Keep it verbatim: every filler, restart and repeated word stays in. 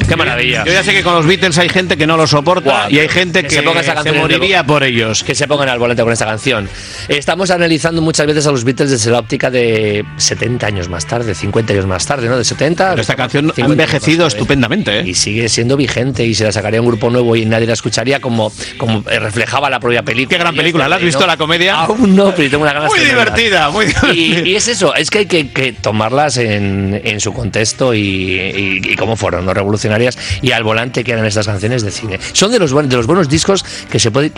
Qué maravilla. Yo ya sé que con los Beatles hay gente que no lo soporta. Buah, y hay gente que, que se, ponga esa se moriría de... por ellos. Que se pongan al volante con esta canción. Estamos analizando muchas veces a los Beatles desde la óptica de setenta años más tarde, cincuenta años más tarde, ¿no? De setenta. Pero esta canción ha envejecido estupendamente, ¿eh? Y sigue siendo vigente y se la sacaría un grupo nuevo y nadie la escucharía como, como reflejaba la propia película. Qué gran película, ¿la has visto, ¿no? La comedia? Aún no, pero tengo una ganas muy divertida, muy divertida. Y, y es eso, es que hay que, que tomarlas en, en su contexto y, y, y cómo fueron, ¿no? Revolucionarias, y al volante que eran estas canciones de cine. Son de los, de los buenos discos que se puede